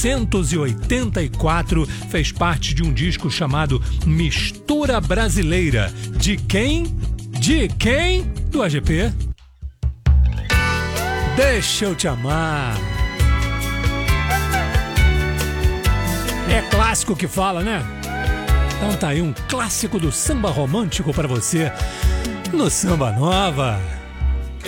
1984, fez parte de um disco chamado Mistura Brasileira. De quem? De quem? Do AGP. Deixa eu te amar. É clássico que fala, né? Então tá aí um clássico do samba romântico pra você no Samba Nova.